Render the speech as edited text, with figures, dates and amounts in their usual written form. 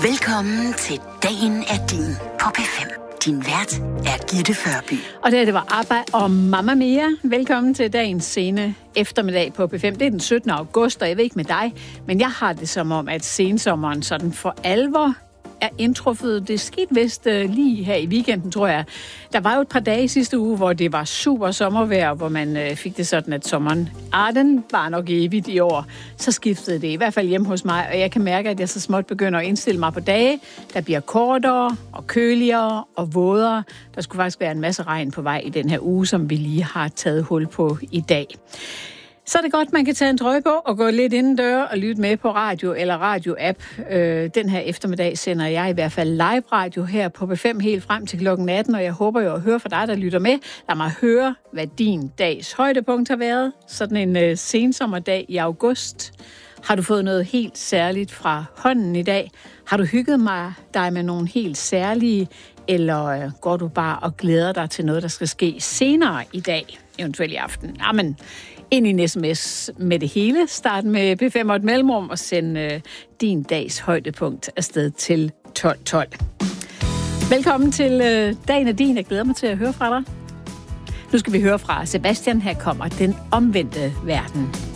Velkommen til Dagen er din på P5. Din vært er Gitte Førby. Og det var ABBA og Mamma Mia. Velkommen til dagens sene eftermiddag på P5. Det er den 17. august, og jeg ved ikke med dig, men jeg har det som om, at sensommeren sådan for alvor er indtruffet. Det skete vist lige her i weekenden, tror jeg. Der var jo et par dage sidste uge, hvor det var super sommervejr, hvor man fik det sådan, at sommeren, den var nok evigt i år. Så skiftede det i hvert fald hjemme hos mig, og jeg kan mærke, at jeg så småt begynder at indstille mig på dage, der bliver kortere og køligere og vådere. Der skulle faktisk være en masse regn på vej i den her uge, som vi lige har taget hul på i dag. Så er det godt, man kan tage en trøje på og gå lidt indendør og lytte med på radio eller radio-app. Den her eftermiddag sender jeg i hvert fald live radio her på P5 helt frem til klokken 18, og jeg håber jo at høre fra dig, der lytter med. Lad mig høre, hvad din dags højdepunkt har været. Sådan en sensommerdag i august. Har du fået noget helt særligt fra hånden i dag? Har du hygget dig med nogle helt særlige, eller går du bare og glæder dig til noget, der skal ske senere i dag, eventuelt i aften? Jamen, ind i en sms med det hele. Start med P5 og et mellemrum og send din dags højdepunkt afsted til 1212. Velkommen til Dagen er din. Jeg glæder mig til at høre fra dig. Nu skal vi høre fra Sebastian. Her kommer Den omvendte verden.